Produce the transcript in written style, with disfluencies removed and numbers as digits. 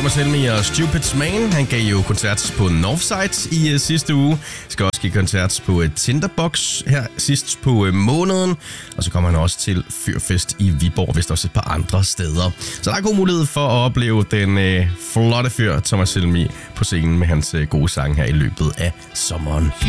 Thomas Helmig og Stupid Man. Han gav jo koncert på Northside i sidste uge. Skal også give koncert på Tinderbox her sidst på måneden. Og så kommer han også til Fyrfest i Viborg, vist også et par andre steder. Så der er god mulighed for at opleve den flotte fyr Thomas Helmig på scenen med hans gode sang her i løbet af sommeren.